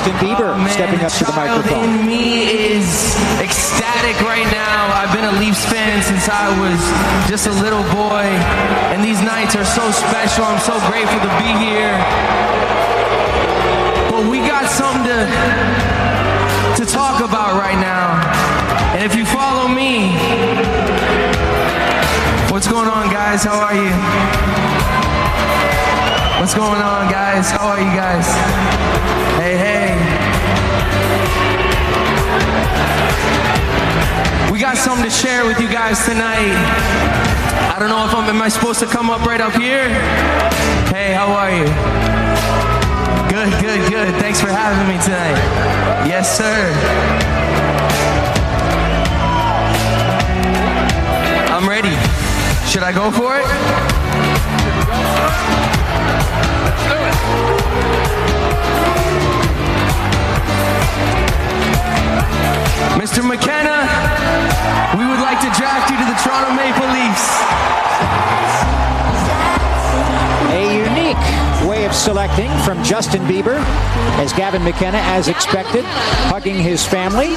Justin Bieber stepping up to the microphone. In me is ecstatic right now. I've been a Leafs fan since I was just a little boy, and these nights are so special. I'm so grateful to be here. But we got something to talk about right now. And if you follow me, what's going on, guys? How are you? What's going on, guys? How are you guys? Hey, hey. We got something to share with you guys tonight. I don't know if am I supposed to come up right up here? Hey, how are you? Good, good, good. Thanks for having me tonight. Yes, sir. I'm ready. Should I go for it? Mr. McKenna, we would like to draft you to the Toronto Maple Leafs. A unique way of selecting from Justin Bieber, as Gavin McKenna, as expected, hugging his family.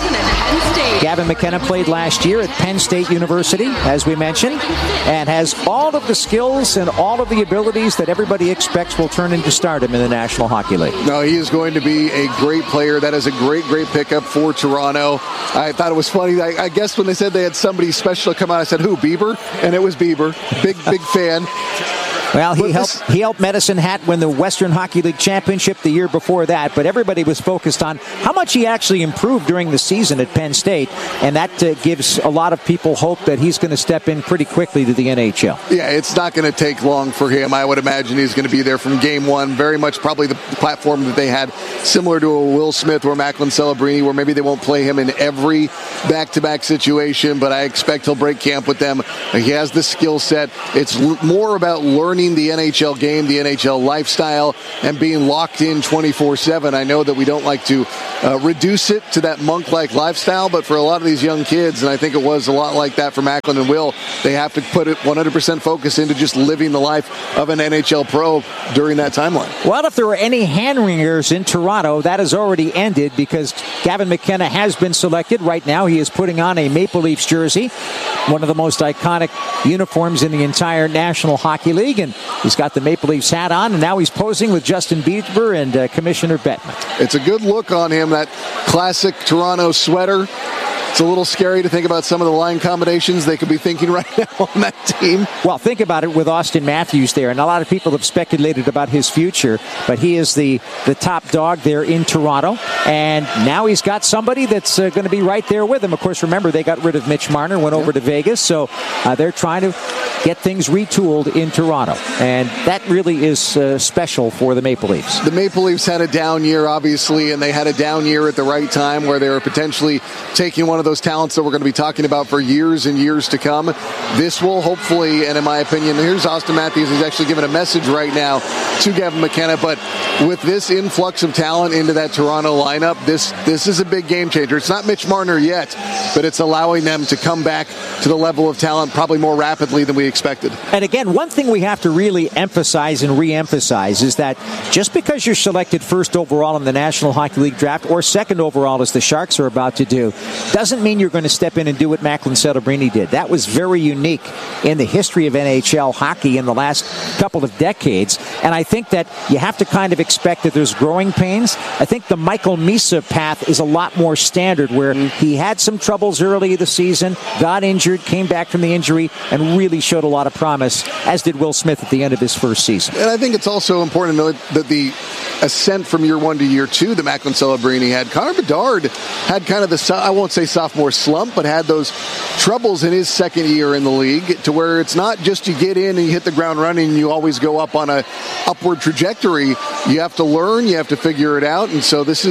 Gavin McKenna played last year at Penn State University, as we mentioned, and has all of the skills and all of the abilities that everybody expects will turn into stardom in the National Hockey League. No, he is going to be a great player. That is a great, great pickup for Toronto. I thought it was funny. I guess when they said they had somebody special come out, I said, who, Bieber? And it was Bieber. Big fan. Well, he helped Medicine Hat win the Western Hockey League Championship the year before that, but everybody was focused on how much he actually improved during the season at Penn State, and that gives a lot of people hope that he's going to step in pretty quickly to the NHL. Yeah, it's not going to take long for him. I would imagine he's going to be there from game one, very much probably the platform that they had, similar to a Will Smith or Macklin Celebrini, where maybe they won't play him in every back-to-back situation, but I expect he'll break camp with them. He has the skill set. It's more about learning the NHL game, the NHL lifestyle, and being locked in 24/7. I know that we don't like to reduce it to that monk-like lifestyle, but for a lot of these young kids, and I think it was a lot like that for Macklin and Will, they have to put it 100% focus into just living the life of an NHL pro during that timeline. Well, if there were any hand-wringers in Toronto, that has already ended because Gavin McKenna has been selected. Right now, he is putting on a Maple Leafs jersey, one of the most iconic uniforms in the entire National Hockey League, and he's got the Maple Leafs hat on, and now he's posing with Justin Bieber and Commissioner Bettman. It's a good look on him, that classic Toronto sweater. It's a little scary to think about some of the line combinations they could be thinking right now on that team. Well, think about it with Austin Matthews there, and a lot of people have speculated about his future, but he is the top dog there in Toronto, and now he's got somebody that's going to be right there with him. Of course, remember, they got rid of Mitch Marner, went over to Vegas, so they're trying to get things retooled in Toronto, and that really is special for the Maple Leafs. The Maple Leafs had a down year, obviously, and they had a down year at the right time where they were potentially taking one of those talents that we're going to be talking about for years and years to come. This will hopefully, and in my opinion, here's Austin Matthews. He's actually giving a message right now to Gavin McKenna, but with this influx of talent into that Toronto lineup, this is a big game changer. It's not Mitch Marner yet, but it's allowing them to come back to the level of talent probably more rapidly than we expected. And again, one thing we have to really emphasize and re-emphasize is that just because you're selected first overall in the National Hockey League draft or second overall, as the Sharks are about to do, doesn't mean you're going to step in and do what Macklin Celebrini did. That was very unique in the history of NHL hockey in the last couple of decades, and I think that you have to kind of expect that there's growing pains. I think the Michael Misa path is a lot more standard, where he had some troubles early in the season, got injured, came back from the injury, and really showed a lot of promise, as did Will Smith at the end of his first season. And I think it's also important to note that the ascent from year one to year two that Macklin Celebrini had, Connor Bedard had kind of the, I won't say sophomore slump, but had those troubles in his second year in the league, to where it's not just you get in and you hit the ground running and you always go up on a upward trajectory. You have to learn, you have to figure it out, and so this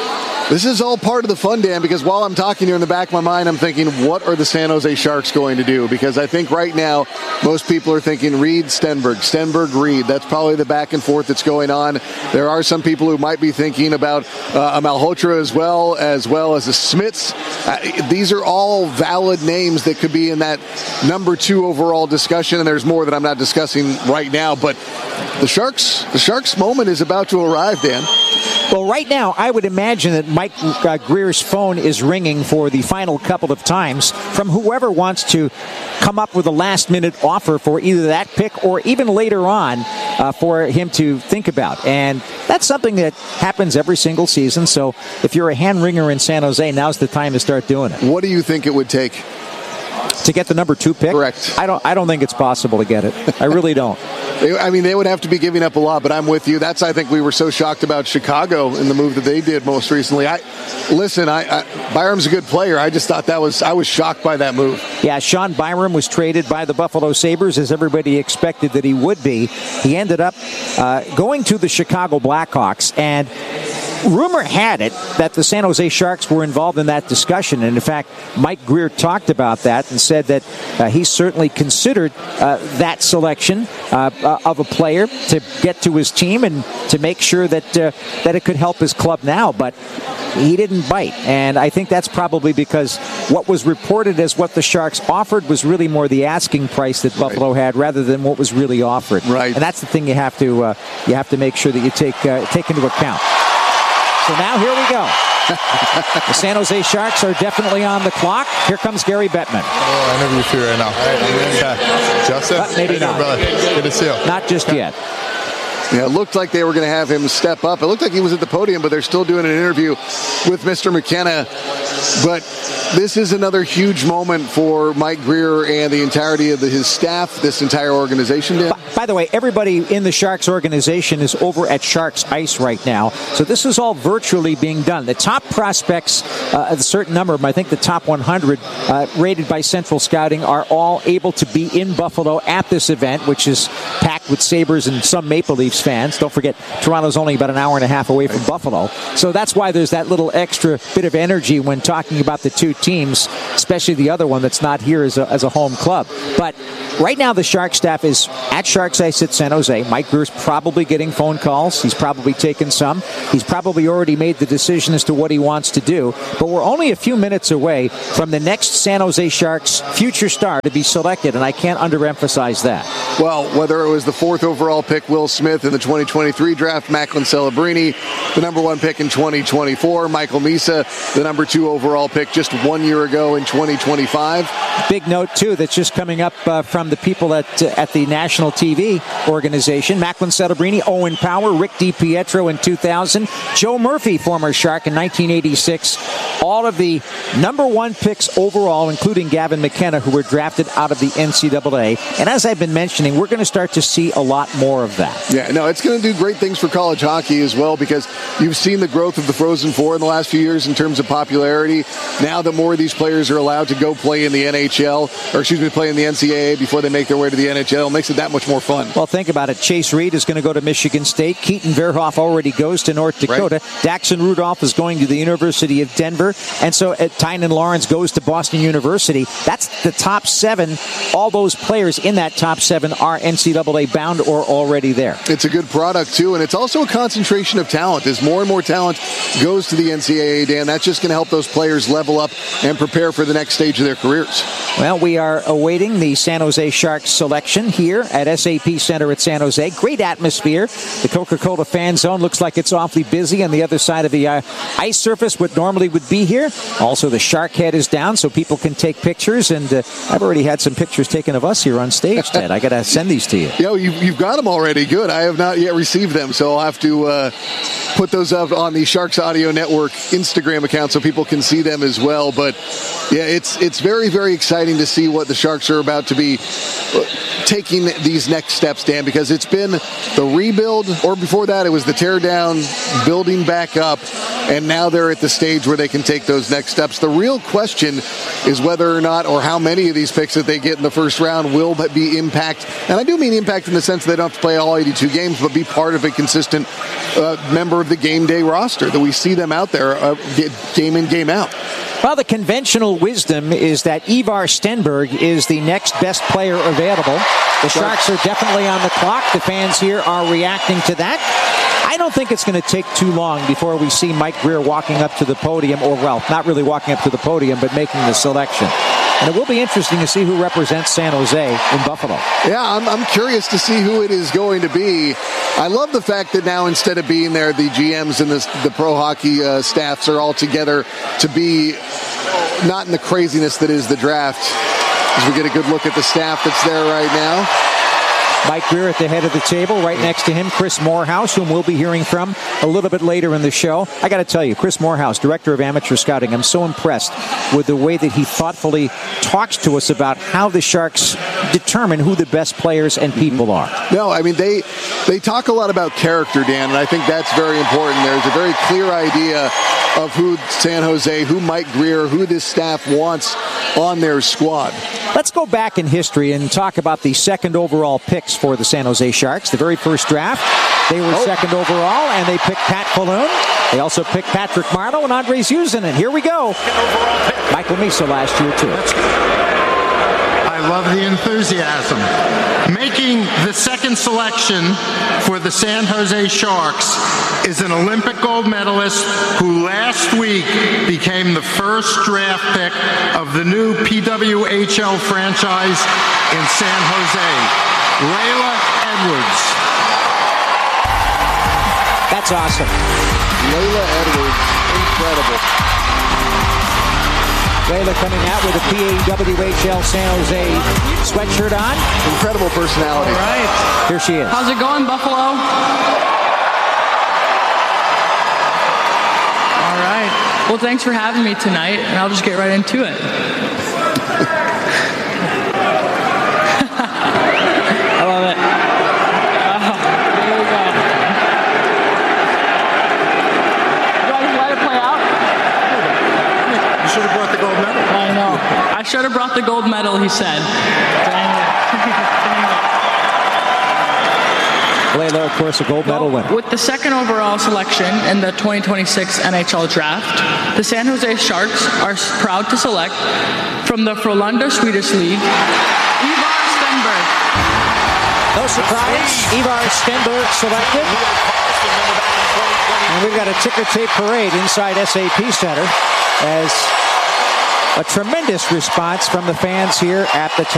is all part of the fun, Dan, because while I'm talking here in the back of my mind, I'm thinking, what are the San Jose Sharks going to do? Because I think right now, most people are thinking Reed, Stenberg, Reed. That's probably the back and forth that's going on. There are some people who might be thinking about Malhotra as well as the Smiths. These are all valid names that could be in that number 2 overall discussion, and there's more that I'm not discussing right now, but the Sharks moment is about to arrive, Dan. Well, right now, I would imagine that Mike Greer's phone is ringing for the final couple of times from whoever wants to come up with a last-minute offer for either that pick or even later on for him to think about. And that's something that happens every single season. So if you're a hand-ringer in San Jose, now's the time to start doing it. What do you think it would take to get the number 2 pick? Correct. I don't think it's possible to get it. I really don't. I mean, they would have to be giving up a lot, but I'm with you. That's, I think, we were so shocked about Chicago in the move that they did most recently. Byram's a good player. I just thought I was shocked by that move. Yeah, Sean Byram was traded by the Buffalo Sabres as everybody expected that he would be. He ended up going to the Chicago Blackhawks, and rumor had it that the San Jose Sharks were involved in that discussion. And in fact, Mike Grier talked about that and said that he certainly considered that selection of a player to get to his team and to make sure that it could help his club now. But he didn't bite. And I think that's probably because what was reported as what the Sharks offered was really more the asking price that Buffalo had rather than what was really offered. Right. And that's the thing you have to make sure that you take into account. So now here we go. The San Jose Sharks are definitely on the clock. Here comes Gary Bettman. Oh, I interview you right now. Justin? But maybe not. Brother? Good to see you. Not just yet. Yeah, it looked like they were going to have him step up. It looked like he was at the podium, but they're still doing an interview with Mr. McKenna. But this is another huge moment for Mike Grier and the entirety of his staff, this entire organization, Dan. By the way, everybody in the Sharks organization is over at Sharks Ice right now. So this is all virtually being done. The top prospects, a certain number of them, I think the top 100 rated by Central Scouting, are all able to be in Buffalo at this event, which is packed with Sabres and some Maple Leafs fans. Don't forget, Toronto's only about an hour and a half away from Buffalo. So that's why there's that little extra bit of energy when talking about the two teams, especially the other one that's not here as a home club. But right now the Sharks staff is at Sharks Ice at San Jose. Mike Grier's probably getting phone calls. He's probably taken some. He's probably already made the decision as to what he wants to do. But we're only a few minutes away from the next San Jose Sharks future star to be selected, and I can't underemphasize that. Well, whether it was the 4th overall pick, Will Smith, in the 2023 draft, Macklin Celebrini, the number 1 pick in 2024, Michael Misa, the number 2 overall pick just 1 year ago in 2025. Big note, too, that's just coming up from the people at the national TV organization. Macklin Celebrini, Owen Power, Rick DiPietro in 2000, Joe Murphy, former Shark, in 1986. All of the number 1 picks overall, including Gavin McKenna, who were drafted out of the NCAA. And as I've been mentioning, we're going to start to see a lot more of that. Yeah, no, it's going to do great things for college hockey as well, because you've seen the growth of the Frozen Four in the last few years in terms of popularity. Now that more of these players are allowed to go play in the NHL, or excuse me, play in the NCAA before they make their way to the NHL, it makes it that much more fun. Well, think about it. Chase Reed is going to go to Michigan State. Keaton Verhoff already goes to North Dakota. Right. Daxon Rudolph is going to the University of Denver. And so Tynan Lawrence goes to Boston University. That's the top 7. All those players in that top 7 are NCAA bound or already there. It's a good product, too, and it's also a concentration of talent. As more and more talent goes to the NCAA, Dan, that's just going to help those players level up and prepare for the next stage of their careers. Well, we are awaiting the San Jose Sharks selection here at SAP Center at San Jose. Great atmosphere. The Coca-Cola fan zone looks like it's awfully busy on the other side of the ice surface, what normally would be here. Also, the Shark head is down so people can take pictures, and I've already had some pictures taken of us here on stage, Ted. I got to send these to you. Yeah, you've got them already. Good. I have not yet received them, so I'll have to put those up on the Sharks Audio Network Instagram account so people can see them as well. But yeah, it's very, very exciting to see what the Sharks are about to be taking these next steps, Dan, because it's been the rebuild, or before that it was the tear down, building back up, and now they're at the stage where they can take those next steps. The real question is whether or not, or how many of these picks that they get in the first round will be impact, and I do mean impact in the sense they don't have to play all 82 games, but be part of a consistent member of the game day roster, that we see them out there game in, game out. Well, the conventional wisdom is that Ivar Stenberg is the next best player available. The Sharks are definitely on the clock. The fans here are reacting to that. I don't think it's going to take too long before we see Mike Grier walking up to the podium, or, well, not really walking up to the podium, but making the selection. And it will be interesting to see who represents San Jose in Buffalo. Yeah, I'm curious to see who it is going to be. I love the fact that now, instead of being there, the GMs and the pro hockey staffs are all together to be not in the craziness that is the draft. As we get a good look at the staff that's there right now. Mike Grier at the head of the table. Right next to him, Chris Morehouse, whom we'll be hearing from a little bit later in the show. I got to tell you, Chris Morehouse, Director of Amateur Scouting, I'm so impressed with the way that he thoughtfully talks to us about how the Sharks determine who the best players and people are. No, I mean, they talk a lot about character, Dan, and I think that's very important. There's a very clear idea of who San Jose, who Mike Grier, who this staff wants on their squad. Let's go back in history and talk about the second overall picks for the San Jose Sharks. The very first draft, they were second overall, and they picked Pat Falloon. They also picked Patrick Marleau and Andres Usenin. Here we go. Michael Misa last year, too. I love the enthusiasm. Making the second selection for the San Jose Sharks is an Olympic gold medalist who last week became the first draft pick of the new PWHL franchise in San Jose, Layla Edwards. That's awesome. Layla Edwards, incredible. Layla coming out with a PAWHL San Jose sweatshirt on. Incredible personality. All right. Here she is. How's it going, Buffalo? All right. Well, thanks for having me tonight, and I'll just get right into it. I love it. There we go. Do I just let it play out? You should have brought the gold medal. I know. I should have brought the gold medal, he said. Dang it. Layla, of course, a gold medal winner. With the second overall selection in the 2026 NHL Draft, the San Jose Sharks are proud to select from the Frölunda Swedish League, Ivar Stenberg. No surprise, Ivar Stenberg selected. And we've got a ticker tape parade inside SAP Center as a tremendous response from the fans here at the tank.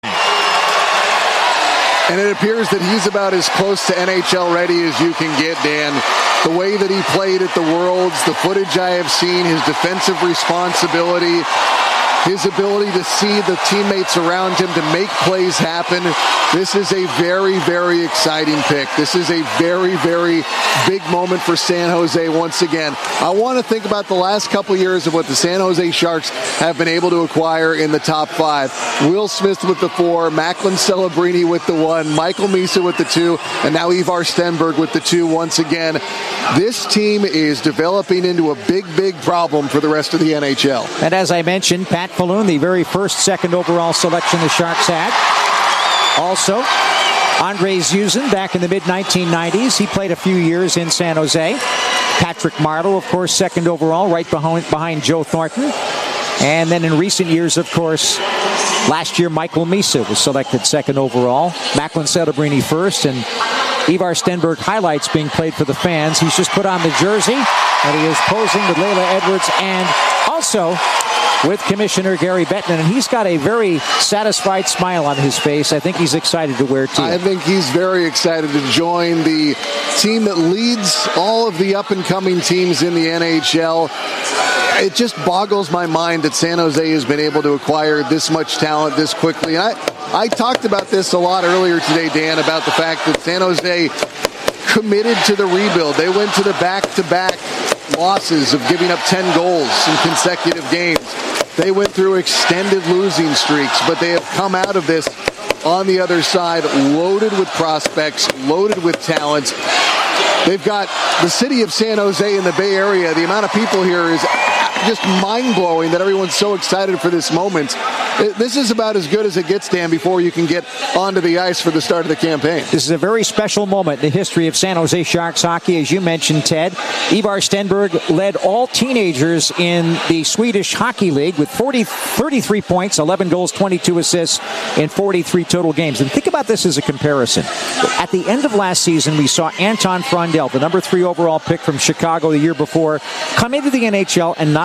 And it appears that he's about as close to NHL ready as you can get, Dan. The way that he played at the Worlds, the footage I have seen, his defensive responsibility, his ability to see the teammates around him to make plays happen. This is a very, very exciting pick. This is a very, very big moment for San Jose once again. I want to think about the last couple years of what the San Jose Sharks have been able to acquire in the top five. Will Smith with the 4, Macklin Celebrini with the 1, Michael Misa with the 2, and now Ivar Stenberg with the 2 once again. This team is developing into a big, big problem for the rest of the NHL. And as I mentioned, Pat Falloon, the very first second overall selection the Sharks had. Also, Andres Usenin back in the mid-1990s. He played a few years in San Jose. Patrick Marleau, of course, second overall, right behind Joe Thornton. And then in recent years, of course, last year, Michael Misa was selected second overall. Macklin Celebrini first, and Ivar Stenberg highlights being played for the fans. He's just put on the jersey, and he is posing with Layla Edwards and also with Commissioner Gary Bettman, and he's got a very satisfied smile on his face. I think he's excited to wear teal. I think he's very excited to join the team that leads all of the up-and-coming teams in the NHL. It just boggles my mind that San Jose has been able to acquire this much talent this quickly. And I talked about this a lot earlier today, Dan, about the fact that San Jose committed to the rebuild. They went to the back-to-back losses of giving up 10 goals in consecutive games. They went through extended losing streaks, but they have come out of this on the other side loaded with prospects, loaded with talent. They've got the city of San Jose in the Bay Area. The amount of people here is just mind-blowing that everyone's so excited for this moment. This is about as good as it gets, Dan, before you can get onto the ice for the start of the campaign. This is a very special moment in the history of San Jose Sharks hockey. As you mentioned, Ted, Ivar Stenberg led all teenagers in the Swedish Hockey League with 33 points, 11 goals, 22 assists in 43 total games. And think about this as a comparison. At the end of last season, we saw Anton Frondell, the number 3 overall pick from Chicago the year before, come into the NHL and not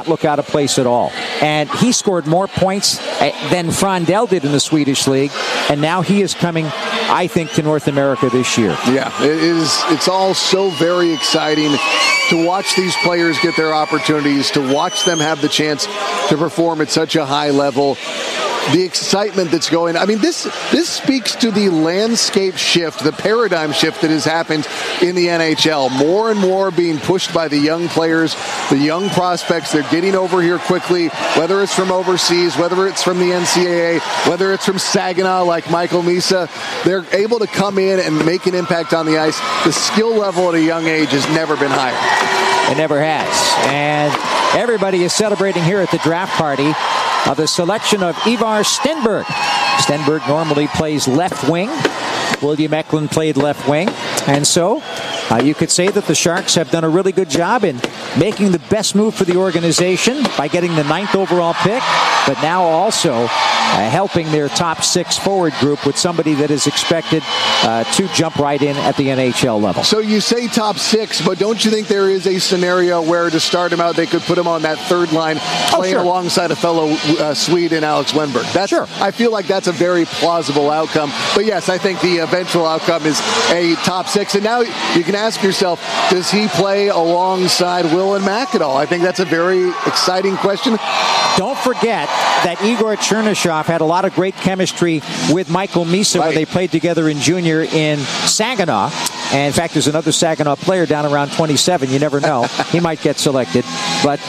not look out of place at all. And he scored more points than Frondell did in the Swedish league, and now he is coming, I think, to North America this year. Yeah, it's all so very exciting to watch these players get their opportunities, to watch them have the chance to perform at such a high level. The excitement that's going. I mean, this speaks to the landscape shift, the paradigm shift that has happened in the NHL. More and more being pushed by the young players, the young prospects. They're getting over here quickly, whether it's from overseas, whether it's from the NCAA, whether it's from Saginaw like Michael Misa. They're able to come in and make an impact on the ice. The skill level at a young age has never been higher. It never has. And everybody is celebrating here at the draft party of the selection of Ivar Stenberg. Stenberg normally plays left wing. William Eklund played left wing. And so you could say that the Sharks have done a really good job in making the best move for the organization by getting the 9th overall pick, but now also helping their top 6 forward group with somebody that is expected to jump right in at the NHL level. So you say top 6, but don't you think there is a scenario where to start him out, they could put him on that third line, playing alongside a fellow Swede in Alex Wennberg? I feel like that's a very plausible outcome. But yes, I think the eventual outcome is a top 6. And now you can ask yourself, does he play alongside Will and McAdoo? I think that's a very exciting question. Don't forget that Igor Chernyshov had a lot of great chemistry with Michael Misa when they played together in junior in Saginaw. And in fact, there's another Saginaw player down around 27. You never know. He might get selected. But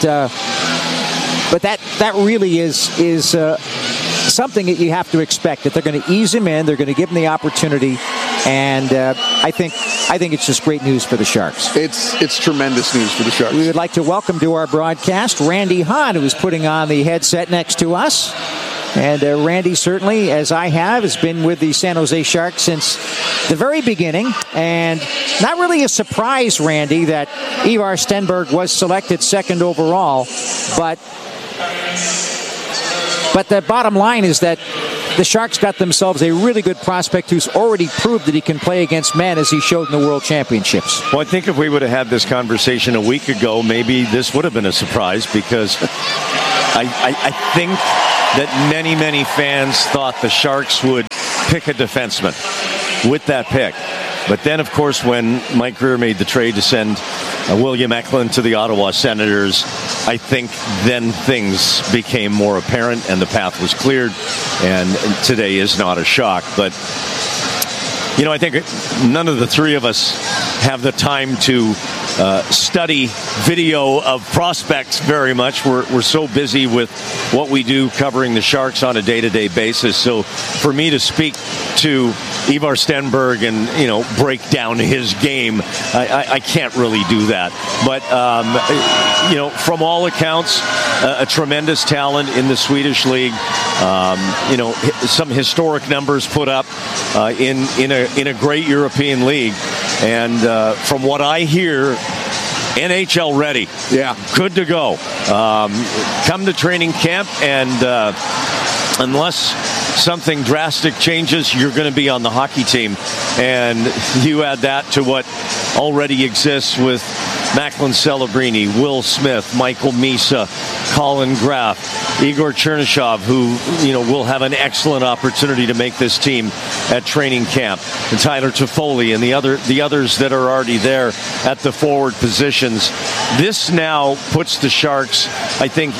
that really is something that you have to expect, that they're going to ease him in, they're going to give him the opportunity, and I think it's just great news for the Sharks. It's tremendous news for the Sharks. We would like to welcome to our broadcast Randy Hahn, who is putting on the headset next to us. And Randy, certainly, as I have, has been with the San Jose Sharks since the very beginning. And not really a surprise, Randy, that Ivar Stenberg was selected 2nd overall. But the bottom line is that the Sharks got themselves a really good prospect who's already proved that he can play against men, as he showed in the World Championships. Well, I think if we would have had this conversation a week ago, maybe this would have been a surprise, because I think that many fans thought the Sharks would pick a defenseman with that pick. But then, of course, when Mike Grier made the trade to send William Eklund to the Ottawa Senators, I think then things became more apparent and the path was cleared. And today is not a shock. But, you know, I think none of the three of us have the time to study video of prospects very much. We're so busy with what we do covering the Sharks on a day-to-day basis. So for me to speak to Ivar Stenberg and, you know, break down his game, I can't really do that. But, you know, from all accounts, a tremendous talent in the Swedish league. You know, some historic numbers put up in a great European league. And from what I hear, NHL ready. Yeah. Good to go. Come to training camp, and unless something drastic changes, you're going to be on the hockey team. And you add that to what already exists with Macklin Celebrini, Will Smith, Michael Misa, Colin Graf, Igor Chernyshov, who, you know, will have an excellent opportunity to make this team at training camp, and Tyler Toffoli and the others that are already there at the forward positions. This now puts the Sharks, I think,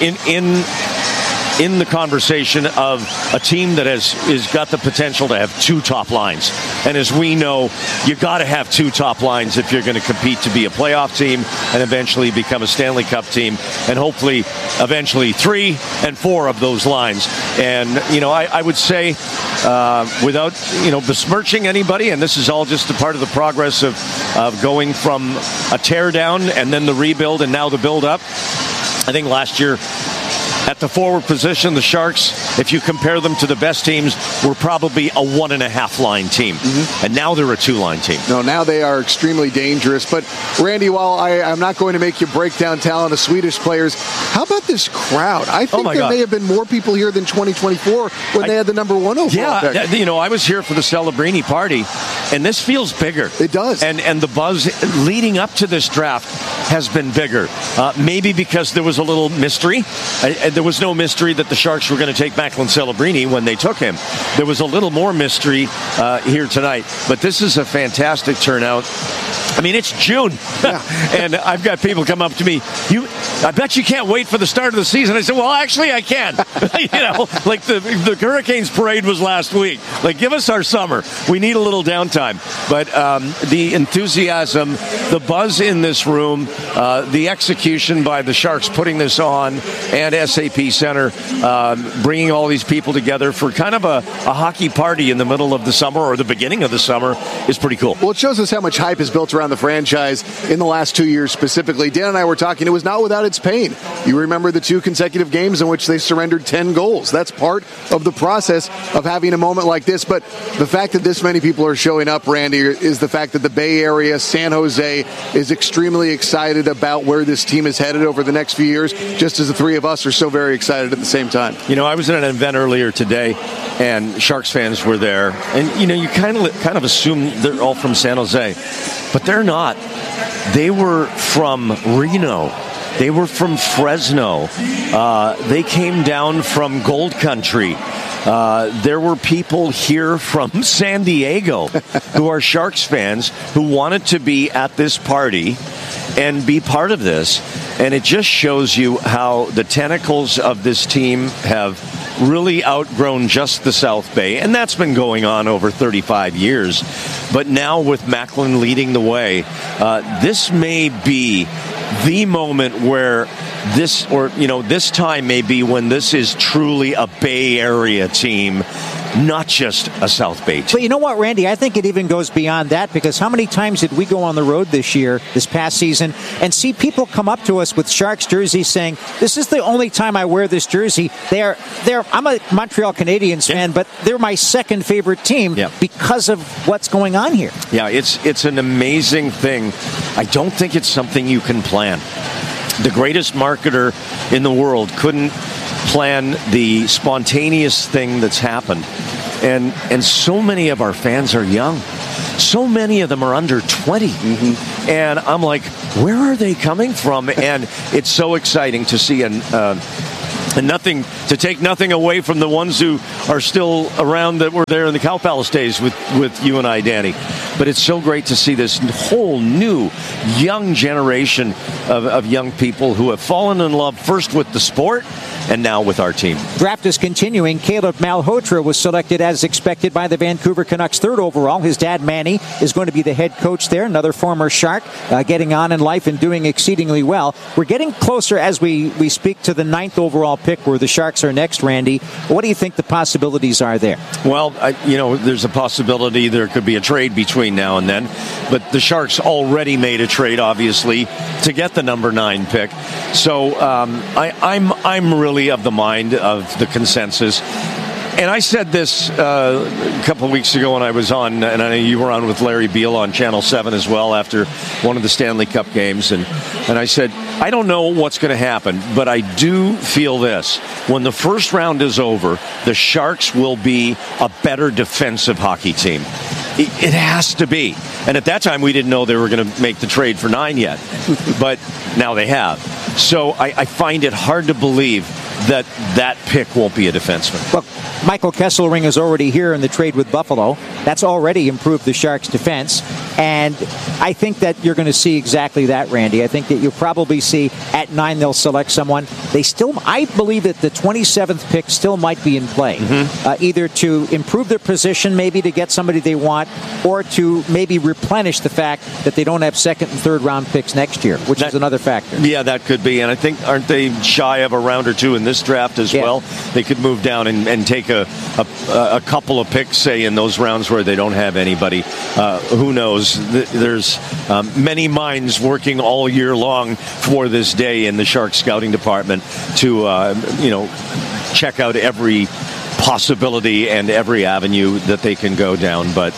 in the conversation of a team that is got the potential to have 2 top lines. And as we know, you got to have 2 top lines if you're going to compete to be a playoff team and eventually become a Stanley Cup team, and hopefully eventually 3 and 4 of those lines. And, you know, I would say, without, you know, besmirching anybody, and this is all just a part of the progress of going from a tear down and then the rebuild and now the build up. I think last year, at the forward position, the Sharks, if you compare them to the best teams, were probably a 1.5 line team. Mm-hmm. And now they're a 2-line team. No, now they are extremely dangerous. But, Randy, while I'm not going to make you break down talent of Swedish players, how about this crowd? I think there may have been more people here than 2024 when they had the number 1 overall pick. Yeah, you know, I was here for the Celebrini party, and this feels bigger. It does. And the buzz leading up to this draft, has been bigger. Maybe because there was a little mystery. There was no mystery that the Sharks were going to take Macklin Celebrini when they took him. There was a little more mystery here tonight. But this is a fantastic turnout. I mean, it's June, and I've got people come up to me. I bet you can't wait for the start of the season. I said, well, actually, I can. Like the Hurricanes parade was last week. Like, give us our summer. We need a little downtime. But the enthusiasm, the buzz in this room, the execution by the Sharks putting this on, and SAP Center bringing all these people together for kind of a hockey party in the middle of the summer or the beginning of the summer is pretty cool. Well, it shows us how much hype is built around the franchise in the last 2 years specifically. Dan and I were talking, it was not without its pain. You remember the 2 consecutive games in which they surrendered 10 goals. That's part of the process of having a moment like this. But the fact that this many people are showing up, Randy, is the fact that the Bay Area, San Jose, is extremely excited about where this team is headed over the next few years, just as the three of us are so very excited at the same time. I was at an event earlier today, and Sharks fans were there. And, you kind of assume they're all from San Jose. But they're not. They were from Reno. They were from Fresno. They came down from Gold Country. There were people here from San Diego who are Sharks fans who wanted to be at this party and be part of this. And it just shows you how the tentacles of this team have really outgrown just the South Bay, and that's been going on over 35 years. But now with Macklin leading the way, this may be the moment where this time may be when this is truly a Bay Area team, not just a South Bay team. But you know what, Randy? I think it even goes beyond that, because how many times did we go on the road this past season, and see people come up to us with Sharks jerseys saying, this is the only time I wear this jersey. I'm a Montreal Canadiens fan, but they're my second favorite team because of what's going on here. Yeah, it's an amazing thing. I don't think it's something you can plan. The greatest marketer in the world couldn't plan the spontaneous thing that's happened. And so many of our fans are young. So many of them are under 20. Mm-hmm. And I'm like, where are they coming from? And it's so exciting to see to take nothing away from the ones who are still around that were there in the Cow Palace days with you and I, Danny. But it's so great to see this whole new young generation of young people who have fallen in love first with the sport and now with our team. Draft is continuing. Caleb Malhotra was selected as expected by the Vancouver Canucks 3rd overall. His dad, Manny, is going to be the head coach there. Another former Shark, getting on in life and doing exceedingly well. We're getting closer as we speak to the 9th overall pick, where the Sharks are next, Randy. What do you think the possibilities are there? Well, there's a possibility there could be a trade between now and then. But the Sharks already made a trade, obviously, to get the number 9 pick. So I'm really of the mind of the consensus. And I said this a couple of weeks ago when I was on, and I know you were on with Larry Beal on Channel 7 as well after one of the Stanley Cup games. And I said, I don't know what's going to happen, but I do feel this. When the first round is over, the Sharks will be a better defensive hockey team. It has to be. And at that time, we didn't know they were going to make the trade for 9 yet. But now they have. So I find it hard to believe that pick won't be a defenseman. Look, Michael Kesselring is already here in the trade with Buffalo. That's already improved the Sharks' defense. And I think that you're going to see exactly that, Randy. I think that you'll probably see at 9 they'll select someone. I believe that the 27th pick still might be in play, either to improve their position, maybe to get somebody they want, or to maybe replenish the fact that they don't have 2nd and 3rd round picks next year, which is another factor. Yeah, that could be. And I think, aren't they shy of a round or two in this draft as well? They could move down and take a couple of picks, say, in those rounds where they don't have anybody. Who knows? There's many minds working all year long for this day in the Sharks scouting department to check out every possibility and every avenue that they can go down. But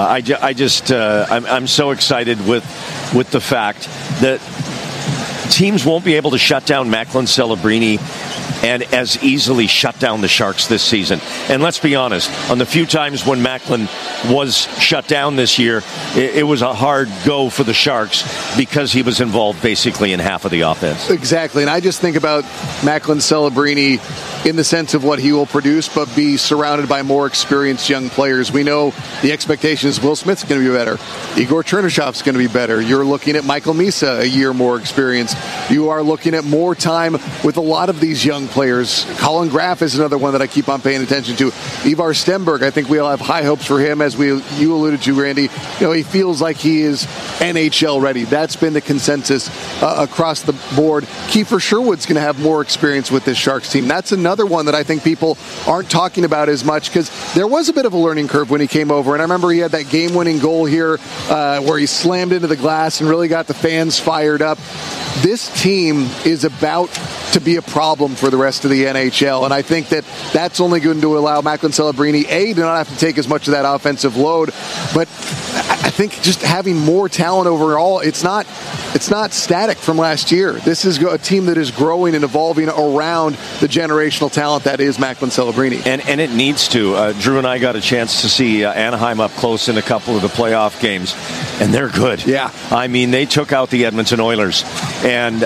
I'm so excited with the fact that teams won't be able to shut down Macklin Celebrini and as easily shut down the Sharks this season. And let's be honest, on the few times when Macklin was shut down this year, it was a hard go for the Sharks because he was involved basically in half of the offense. Exactly, and I just think about Macklin Celebrini in the sense of what he will produce, but be surrounded by more experienced young players. We know the expectation is Will Smith's going to be better. Igor Chernyshov's going to be better. You're looking at Michael Misa, a year more experienced. You are looking at more time with a lot of these young players. Colin Graf is another one that I keep on paying attention to. Ivar Stenberg, I think we all have high hopes for him, as you alluded to, Randy. He feels like he is NHL ready. That's been the consensus across the board. Kiefer Sherwood's going to have more experience with this Sharks team. That's another one that I think people aren't talking about as much, because there was a bit of a learning curve when he came over. And I remember he had that game-winning goal here where he slammed into the glass and really got the fans fired up. This team is about to be a problem for the rest of the NHL, and I think that that's only going to allow Macklin Celebrini, to not have to take as much of that offensive load, but I think just having more talent overall, it's not static from last year. This is a team that is growing and evolving around the generational talent that is Macklin Celebrini. And it needs to. Drew and I got a chance to see Anaheim up close in a couple of the playoff games, and they're good. Yeah. I mean, they took out the Edmonton Oilers, and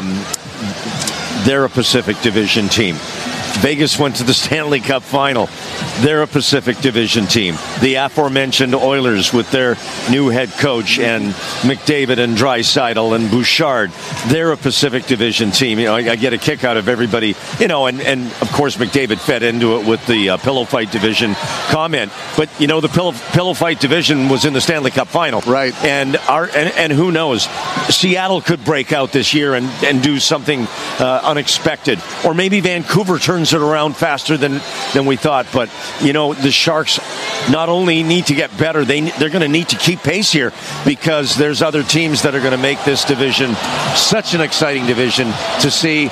they're a Pacific Division team. Vegas went to the Stanley Cup final. They're a Pacific Division team. The aforementioned Oilers with their new head coach and McDavid and Draisaitl and Bouchard, they're a Pacific Division team. I get a kick out of everybody, and of course McDavid fed into it with the pillow fight division comment. But the pillow fight division was in the Stanley Cup final, right? And who knows? Seattle could break out this year and do something unexpected, or maybe Vancouver turns it around faster than we thought. But the Sharks not only need to get better, they're going to need to keep pace here, because there's other teams that are going to make this division such an exciting division to see.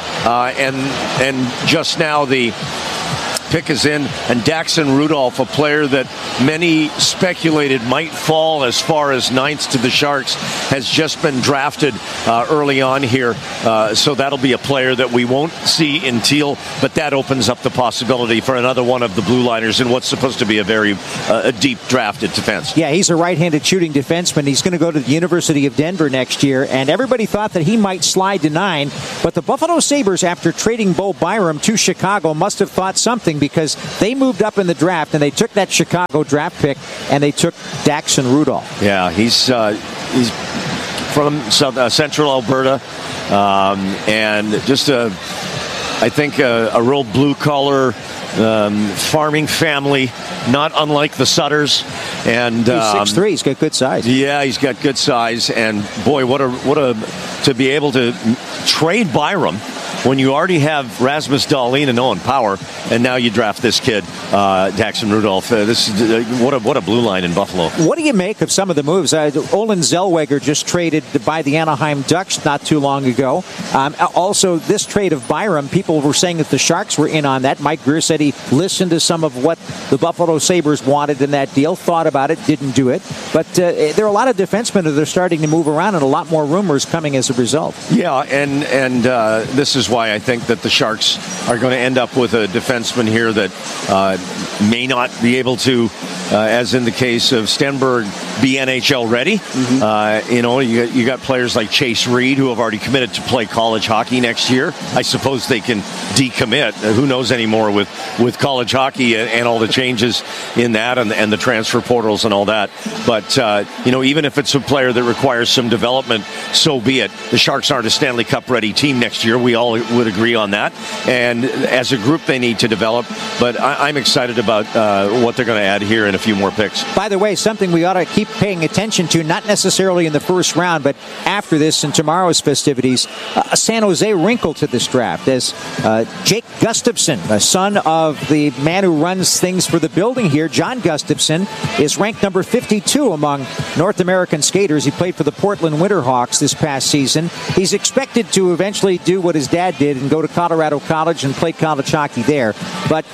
And just now the pick is in, and Daxon Rudolph, a player that many speculated might fall as far as ninth to the Sharks, has just been drafted early on here. So that'll be a player that we won't see in Teal, but that opens up the possibility for another one of the blue liners in what's supposed to be a very deep drafted defense. Yeah, he's a right-handed shooting defenseman. He's going to go to the University of Denver next year, and everybody thought that he might slide to 9, but the Buffalo Sabres, after trading Bo Byram to Chicago, must have thought something, because they moved up in the draft and they took that Chicago draft pick and they took Daxon Rudolph. Yeah, he's from Central Alberta, and just I think a real blue-collar farming family, not unlike the Sutters. And he's 6'3", he's got good size. Yeah, he's got good size, and boy, what a to be able to trade Byram when you already have Rasmus Dahlin and Owen Power, and now you draft this kid, Daxon Rudolph. This is what a blue line in Buffalo. What do you make of some of the moves? Olin Zellweger just traded by the Anaheim Ducks not too long ago. Also, this trade of Byram, people were saying that the Sharks were in on that. Mike Grier said he listened to some of what the Buffalo Sabres wanted in that deal, thought about it, didn't do it. But there are a lot of defensemen that are starting to move around, and a lot more rumors coming as a result. Yeah, and this is why I think that the Sharks are going to end up with a defenseman here that may not be able to, as in the case of Stenberg, be NHL ready. Mm-hmm. You got players like Chase Reed, who have already committed to play college hockey next year. I suppose they can decommit. Who knows anymore with college hockey and all the changes in that and the transfer portals and all that. But even if it's a player that requires some development, so be it. The Sharks aren't a Stanley Cup ready team next year. We all would agree on that. And as a group, they need to develop. But I'm excited about what they're going to add here in a few more picks. By the way, something we ought to keep paying attention to, not necessarily in the first round, but after this and tomorrow's festivities, a San Jose wrinkle to this draft, as Jake Gustafson, a son of the man who runs things for the building here, John Gustafson, is ranked number 52 among North American skaters. He played for the Portland Winterhawks this past season. He's expected to eventually do what his dad did and go to Colorado College and play college hockey there. But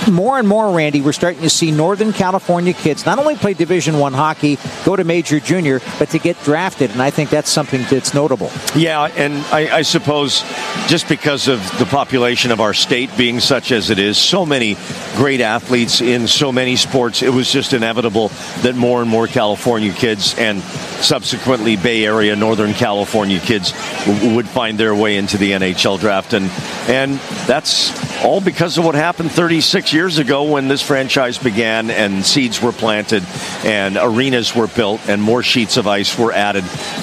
more and more, Randy, we're starting to see Northern California kids not only play Division I hockey, go to Major Junior, but to get drafted, and I think that's something that's notable. Yeah, and I suppose just because of the population of our state being such as it is, so many great athletes in so many sports, it was just inevitable that more and more California kids and subsequently Bay Area, Northern California kids would find their way into the NHL draft. And that's all because of what happened 36 years ago when this franchise began and seeds were planted and arenas were built and more sheets of ice were added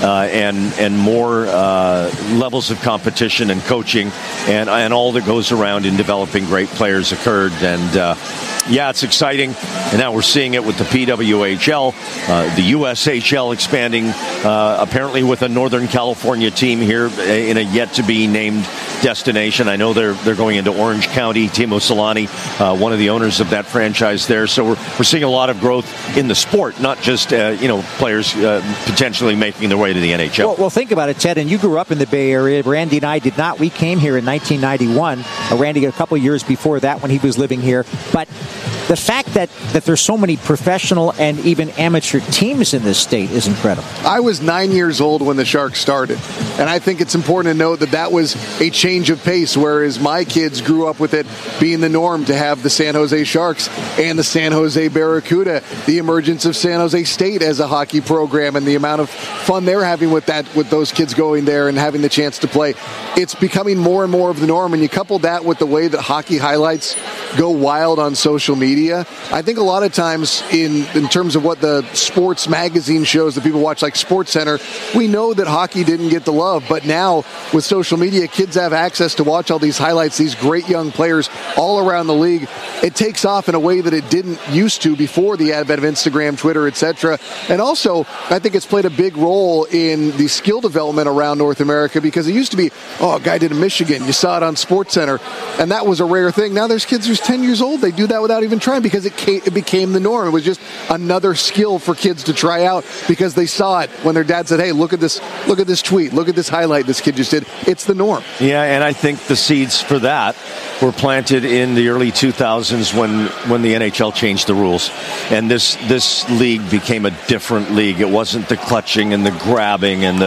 and more levels of competition and coaching and all that goes around in developing great players occurred. And yeah, it's exciting. And now we're seeing it with the PWHL, the USHL expanding, apparently with a Northern California team here in a yet-to-be-named destination. I know they're going into Orange County. Timo Solani, one of the owners of that franchise there. So we're seeing a lot of growth in the sport, not just players potentially making their way to the NHL. Well, think about it, Ted. And you grew up in the Bay Area. Randy and I did not. We came here in 1991. Randy a couple years before that when he was living here. But the fact that there's so many professional and even amateur teams in this state is incredible. I was 9 years old when the Sharks started, and I think it's important to note that was a change of pace, whereas my kids grew up with it being the norm to have the San Jose Sharks and the San Jose Barracuda, the emergence of San Jose State as a hockey program and the amount of fun they're having with that, with those kids going there and having the chance to play. It's becoming more and more of the norm, and you couple that with the way that hockey highlights go wild on social media. I think a lot of times in terms of what the sports magazine shows that people watch, like SportsCenter, we know that hockey didn't get the love, but now with social media, kids have access to watch all these highlights, these great young players all around the league. It takes off in a way that it didn't used to before the advent of Instagram, Twitter, etc. And also, I think it's played a big role in the skill development around North America, because it used to be, a guy did in Michigan, you saw it on SportsCenter, and that was a rare thing. Now there's kids who's 10 years old, they do that without even trying, because it became the norm. It was just another skill for kids to try out because they saw it when their dad said, hey, look at this tweet, look at this highlight this kid just did. It's the norm. Yeah, and I think the seeds for that were planted in the early 2000s when the NHL changed the rules, and this league became a different league. It wasn't the clutching and the grabbing and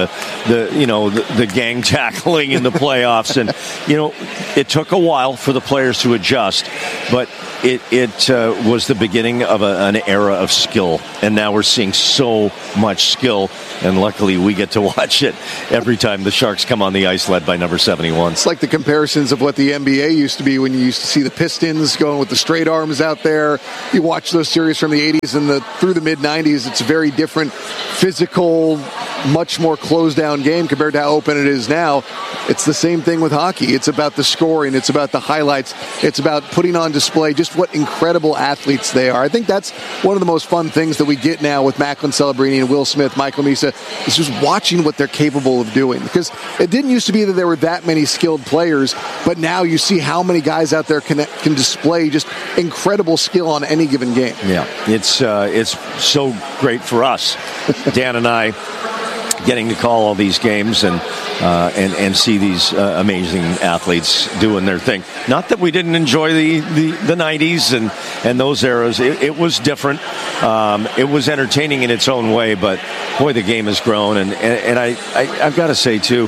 the gang tackling in the playoffs, and it took a while for the players to adjust, but it was the beginning of an era of skill, and now we're seeing so much skill, and luckily we get to watch it every time the Sharks come on the ice led by number 71. It's like the comparisons of what the NBA used to be when you used to see the Pistons going with the straight arms out there. You watch those series from the 80s and through the mid-90s, it's a very different physical, much more closed down game compared to how open it is now. It's the same thing with hockey. It's about the scoring. It's about the highlights. It's about putting on display just what incredible athletes they are. I think that's one of the most fun things that we get now with Macklin Celebrini and Will Smith, Michael Misa, is just watching what they're capable of doing. Because it didn't used to be that there were that many skilled players, but now you see how many guys out there can display just incredible skill on any given game. Yeah, it's so great for us, Dan and I, getting to call all these games and see these amazing athletes doing their thing. Not that we didn't enjoy the 90s and those eras. It was different. It was entertaining in its own way, but boy, the game has grown. And I've got to say too,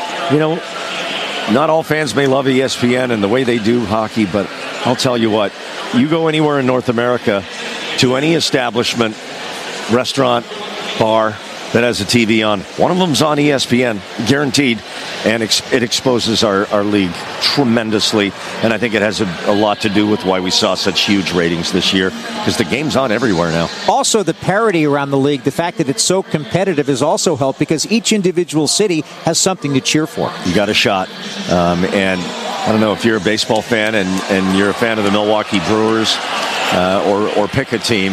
not all fans may love ESPN and the way they do hockey, but I'll tell you what, you go anywhere in North America to any establishment, restaurant, bar that has a TV on, one of them's on ESPN, guaranteed, and it exposes our league tremendously, and I think it has a lot to do with why we saw such huge ratings this year, because the game's on everywhere now. Also, the parity around the league, the fact that it's so competitive has also helped, because each individual city has something to cheer for. You got a shot, and I don't know if you're a baseball fan and you're a fan of the Milwaukee Brewers or pick a team.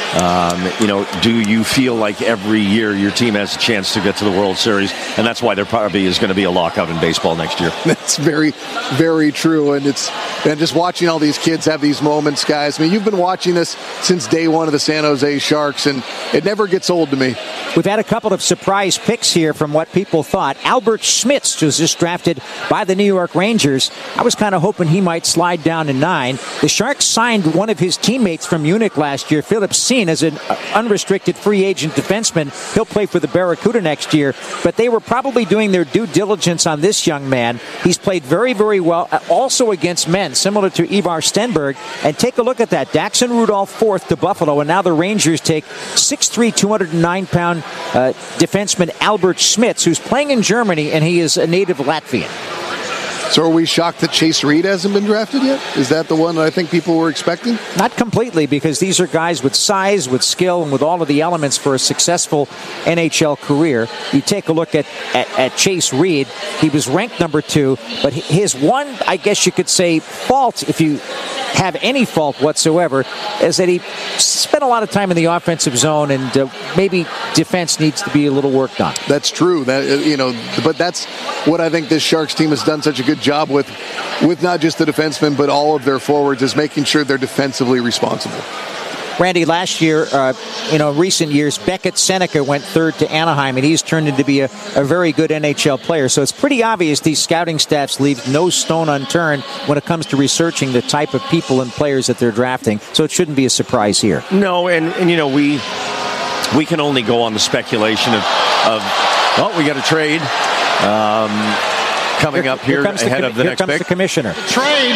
Do you feel like every year your team has a chance to get to the World Series? And that's why there probably is going to be a lockout in baseball next year. That's very, very true. And just watching all these kids have these moments, guys. I mean, you've been watching this since day one of the San Jose Sharks, and it never gets old to me. We've had a couple of surprise picks here from what people thought. Albert Schmitz was just drafted by the New York Rangers. I was kind of hoping he might slide down to 9. The Sharks signed one of his teammates from Munich last year, Philip Seen, as an unrestricted free agent defenseman. He'll play for the Barracuda next year, but they were probably doing their due diligence on this young man. He's played very, very well, also against men, similar to Ivar Stenberg. And take a look at that. Daxon Rudolph fourth to Buffalo, and now the Rangers take 6'3", 209-pound defenseman Albert Schmitz, who's playing in Germany, and he is a native Latvian. So are we shocked that Chase Reed hasn't been drafted yet? Is that the one that I think people were expecting? Not completely, because these are guys with size, with skill, and with all of the elements for a successful NHL career. You take a look at Chase Reed. He was ranked number 2, but his one, I guess you could say, fault, if you have any fault whatsoever, is that he spent a lot of time in the offensive zone, and maybe defense needs to be a little worked on. That's true. But that's what I think this Sharks team has done such a good job with not just the defensemen, but all of their forwards, is making sure they're defensively responsible. Randy, last year, recent years, Beckett Seneca went 3rd to Anaheim, and he's turned into be a very good NHL player. So it's pretty obvious these scouting staffs leave no stone unturned when it comes to researching the type of people and players that they're drafting. So it shouldn't be a surprise here. No, and we can only go on the speculation of we got a trade coming up here ahead of the next pick. Here comes the commissioner. Trade.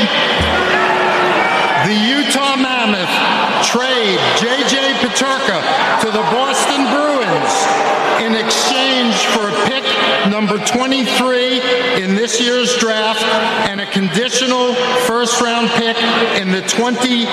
The Utah Mammoth trade J.J. Peterka to the Boston Bruins in exchange for a pick number 23 in this year's draft and a conditional first-round pick in the 2028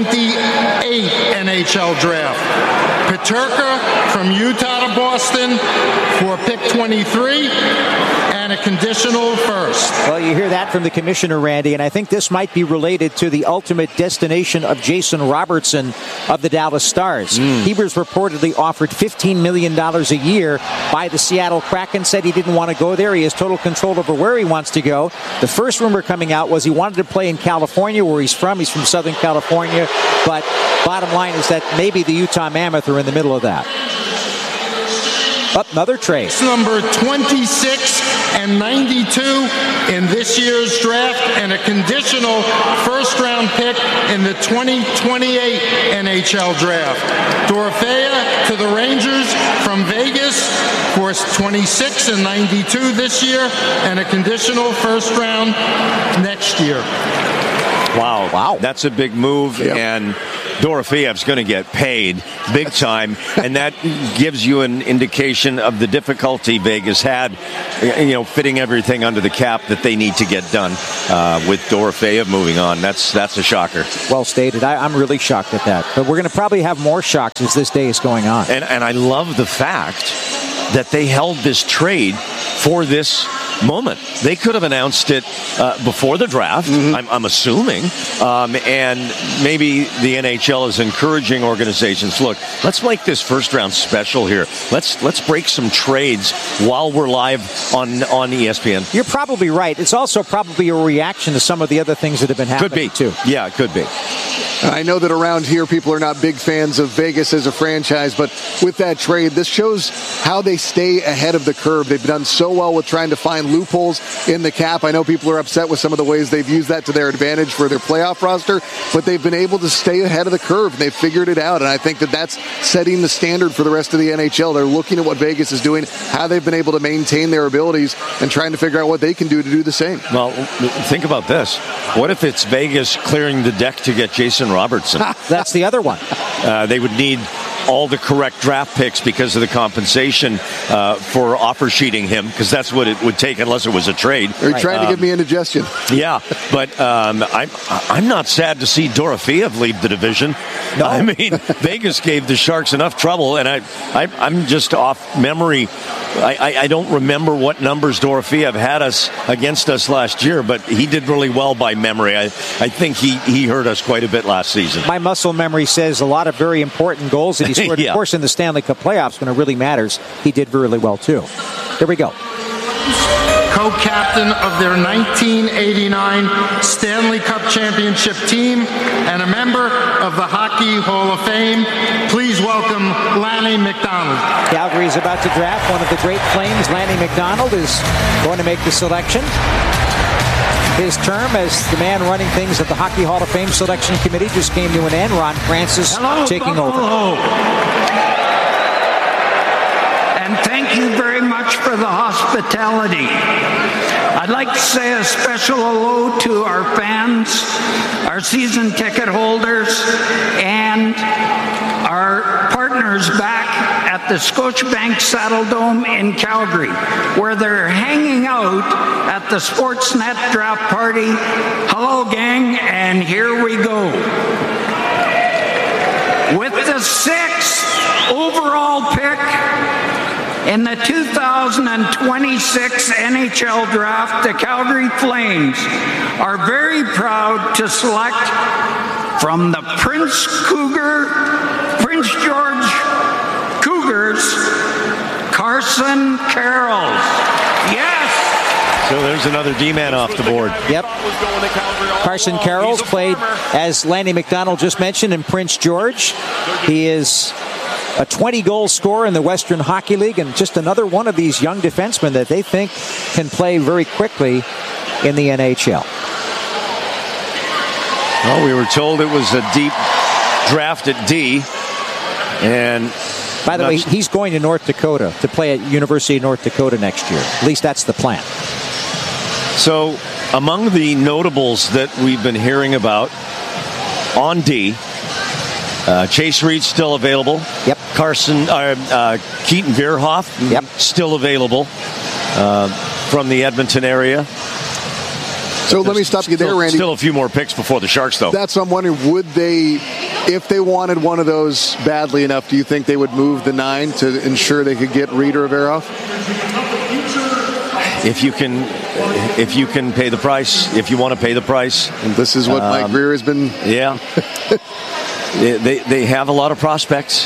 NHL draft. Peterka from Utah to Boston for pick 23 and a conditional first. Well, you hear that from the commissioner, Randy, and I think this might be related to the ultimate destination of Jason Robertson of the Dallas Stars. He was reportedly offered $15 million a year by the Seattle Kraken, said he didn't want to go there. He has total control over where he wants to go. The first rumor coming out was he wanted to play in California, where he's from. He's from Southern California, but bottom line is that maybe the Utah Mammoth are in the middle of that. Another trade. Number 26 and 92 in this year's draft and a conditional first-round pick in the 2028 NHL draft. Dorofeia to the Rangers from Vegas for 26 and 92 this year and a conditional first-round next year. Wow. That's a big move, and Dorofeev's going to get paid big time, and that gives you an indication of the difficulty Vegas had, fitting everything under the cap that they need to get done with Dorofeev moving on. That's a shocker. Well stated. I'm really shocked at that, but we're going to probably have more shocks as this day is going on. And I love the fact that they held this trade for this moment. They could have announced it before the draft, I'm assuming, and maybe the NHL is encouraging organizations, look, let's make this first round special here. Let's break some trades while we're live on ESPN. You're probably right. It's also probably a reaction to some of the other things that have been happening. Could be too. Yeah, it could be. I know that around here people are not big fans of Vegas as a franchise, but with that trade, this shows how they stay ahead of the curve. They've done so well with trying to find loopholes in the cap. I know people are upset with some of the ways they've used that to their advantage for their playoff roster, but they've been able to stay ahead of the curve. They've figured it out, and I think that that's setting the standard for the rest of the NHL. They're looking at what Vegas is doing, how they've been able to maintain their abilities, and trying to figure out what they can do to do the same. Well, think about this. What if it's Vegas clearing the deck to get Jason Robertson? That's the other one. They would need all the correct draft picks because of the compensation for offer sheeting him, because that's what it would take unless it was a trade. They're trying to give me indigestion. Yeah, but I'm not sad to see Dorofeev leave the division. No. I mean, Vegas gave the Sharks enough trouble, and I'm just off memory. I don't remember what numbers Dorofeev had us against us last year, but he did really well by memory. I think he hurt us quite a bit last season. My muscle memory says a lot of very important goals that he scored. Yeah. Of course, in the Stanley Cup playoffs, when it really matters, he did really well, too. Here we go. Co-captain of their 1989 Stanley Cup championship team and a member of the Hockey Hall of Fame, please welcome Lanny McDonald. Calgary is about to draft one of the great Flames. Lanny McDonald is going to make the selection. His term as the man running things at the Hockey Hall of Fame Selection Committee just came to an end. Ron Francis taking over. And thank you very much for the hospitality. I'd like to say a special hello to our fans, our season ticket holders, and our partners back at the Scotiabank Saddle Dome in Calgary, where they're hanging out at the Sportsnet draft party. Hello, gang, and here we go. With the 6th overall pick in the 2026 NHL Draft, the Calgary Flames are very proud to select from the Prince George Cougars, Carson Karels. Yes! So there's another D-man off the board. Yep. Carson Karels played, as Lanny McDonald just mentioned, in Prince George. He is a 20-goal scorer in the Western Hockey League, and just another one of these young defensemen that they think can play very quickly in the NHL. Well, we were told it was a deep draft at D. And by the way, he's going to North Dakota to play at University of North Dakota next year. At least that's the plan. So among the notables that we've been hearing about on D, Chase Reed's still available. Yep. Keaton Vierhoff, yep, still available from the Edmonton area. So let me stop you there, Randy. Still a few more picks before the Sharks, though. That's what I'm wondering. Would they, if they wanted one of those badly enough, do you think they would move the 9 to ensure they could get Reed or Vierhoff? If you can pay the price, if you want to pay the price. And this is what Mike Grier has been. Yeah. They have a lot of prospects.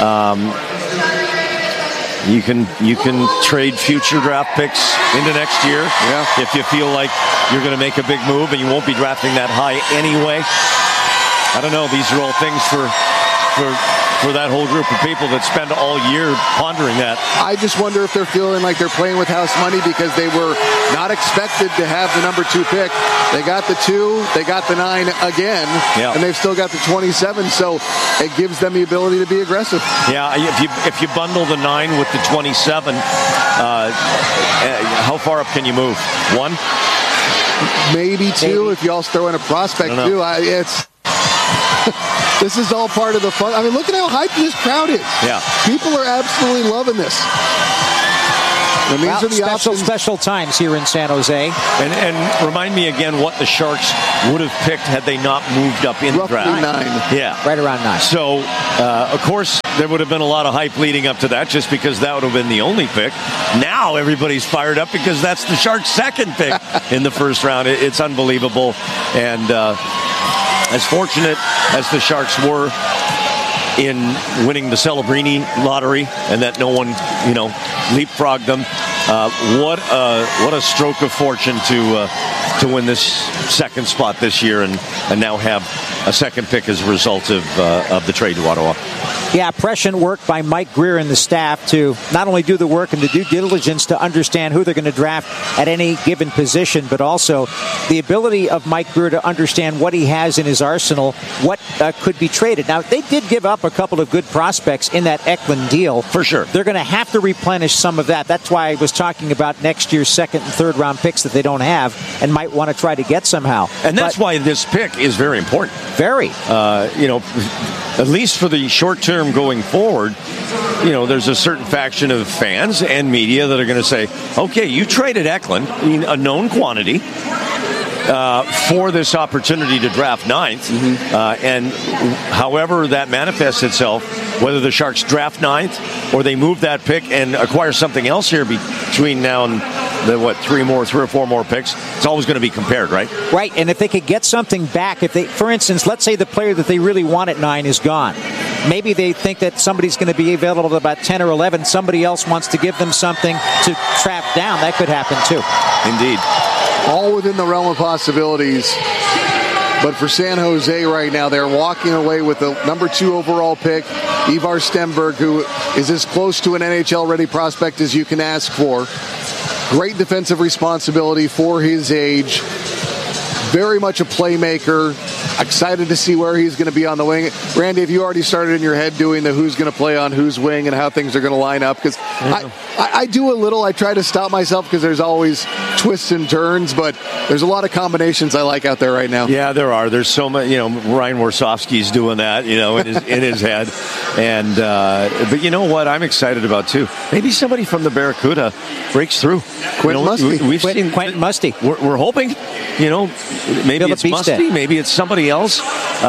You can trade future draft picks into next year, if you feel like you're going to make a big move and you won't be drafting that high anyway. I don't know. These are all things for that whole group of people that spend all year pondering that. I just wonder if they're feeling like they're playing with house money because they were not expected to have the number 2 pick. They got the 2, they got the 9 again, and they've still got the 27, so it gives them the ability to be aggressive. Yeah, if you bundle the 9 with the 27, how far up can you move? 1? Maybe 2 if you also throw in a prospect too. This is all part of the fun. I mean, look at how hyped this crowd is. Yeah. People are absolutely loving this. And these are the special times here in San Jose. And remind me again what the Sharks would have picked had they not moved up in the draft. Roughly 9. Yeah. Right around 9. So, of course, there would have been a lot of hype leading up to that just because that would have been the only pick. Now everybody's fired up because that's the Sharks' second pick in the first round. It's unbelievable. And as fortunate as the Sharks were in winning the Celebrini lottery and that no one, leapfrogged them, what a stroke of fortune to win this second spot this year and now have a second pick as a result of the trade to Ottawa. Yeah, prescient work by Mike Grier and the staff to not only do the work and the due diligence to understand who they're going to draft at any given position, but also the ability of Mike Grier to understand what he has in his arsenal, what could be traded. Now, they did give up a couple of good prospects in that Eklund deal. For sure. They're going to have to replenish some of that. That's why I was talking about next year's second and third round picks that they don't have and might want to try to get somehow. And that's why this pick is very important. Very. At least for the short term going forward, there's a certain faction of fans and media that are going to say, okay, you traded Eklund, a known quantity, for this opportunity to draft ninth. And however that manifests itself, whether the Sharks draft ninth or they move that pick and acquire something else here between now and the, 3 or 4 more picks, it's always going to be compared, right? Right, and if they could get something back, for instance, let's say the player that they really want at 9 is gone. Maybe they think that somebody's going to be available at about 10 or 11. Somebody else wants to give them something to trap down. That could happen, too. Indeed. All within the realm of possibilities. But for San Jose right now, they're walking away with the number 2 overall pick, Ivar Stenberg, who is as close to an NHL-ready prospect as you can ask for. Great defensive responsibility for his age. Very much a playmaker. Excited to see where he's going to be on the wing. Randy, have you already started in your head doing the who's going to play on whose wing and how things are going to line up? Because I do a little. I try to stop myself because there's always twists and turns, but there's a lot of combinations I like out there right now. Yeah, there are. There's so many. Ryan Warsofsky's doing that, in his head. And but you know what? I'm excited about too. Maybe somebody from the Barracuda breaks through. Quentin Musty. We've seen Quentin Musty. We're hoping. Maybe it's Musty. Maybe it's somebody else,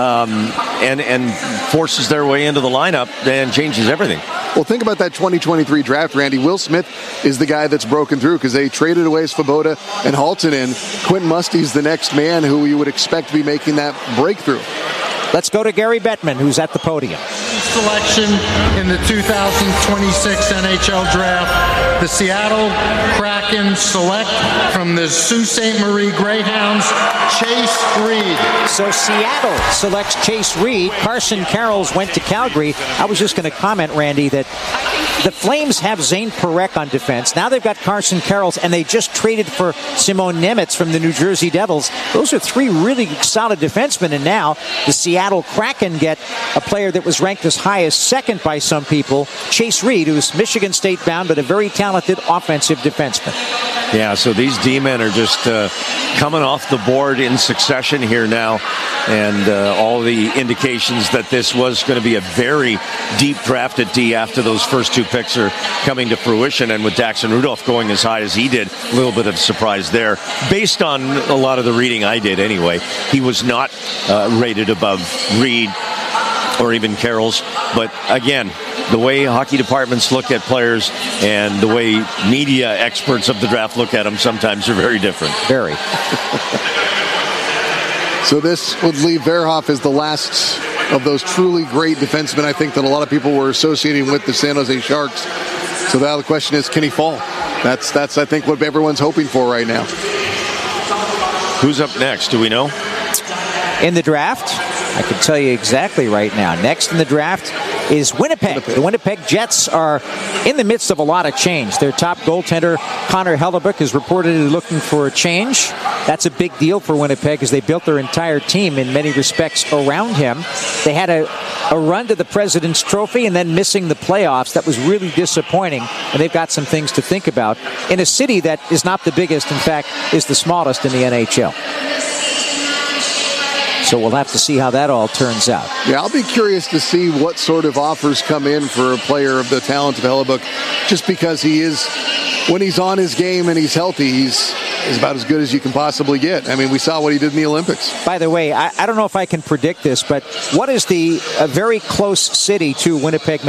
and forces their way into the lineup and changes everything. Well, think about that 2023 draft, Randy. Will Smith is the guy that's broken through because they traded away Svoboda and Haltonen. Quentin Musty's the next man who you would expect to be making that breakthrough. Let's go to Gary Bettman, who's at the podium. Selection in the 2026 NHL Draft. The Seattle Kraken select from the Sault Ste. Marie Greyhounds, Chase Reed. So Seattle selects Chase Reed. Carson Karels went to Calgary. I was just going to comment, Randy, that the Flames have Zane Parekh on defense. Now they've got Carson Karels, and they just traded for Simon Nemec from the New Jersey Devils. Those are 3 really solid defensemen, and now the Seattle Kraken get a player that was ranked as high as 2nd by some people, Chase Reed, who's Michigan State bound, but a very talented offensive defenseman. Yeah, so these D-men are just coming off the board in succession here now, and all the indications that this was going to be a very deep draft at D after those first 2 picks are coming to fruition, and with Daxon Rudolph going as high as he did, a little bit of surprise there. Based on a lot of the reading I did anyway, he was not rated above Reed or even Karels, but again, the way hockey departments look at players and the way media experts of the draft look at them sometimes are very different. Very. So this would leave Verhoff as the last of those truly great defensemen, I think, that a lot of people were associating with the San Jose Sharks. So now the question is, can he fall? That's I think, what everyone's hoping for right now. Who's up next? Do we know? In the draft, I can tell you exactly right now. Next in the draft is Winnipeg. The Winnipeg Jets are in the midst of a lot of change. Their top goaltender, Connor Hellebuyck, is reportedly looking for a change. That's a big deal for Winnipeg as they built their entire team in many respects around him. They had a run to the President's Trophy and then missing the playoffs. That was really disappointing, and they've got some things to think about in a city that is not the biggest, in fact, is the smallest in the NHL. So we'll have to see how that all turns out. Yeah, I'll be curious to see what sort of offers come in for a player of the talent of Hellebuyck, just because he is, when he's on his game and he's healthy, he's about as good as you can possibly get. I mean, we saw what he did in the Olympics. By the way, I don't know if I can predict this, but what is the very close city to Winnipeg,